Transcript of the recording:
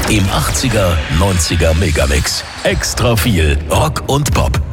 Im 80er, 90er Megamix. Extra viel Rock und Pop.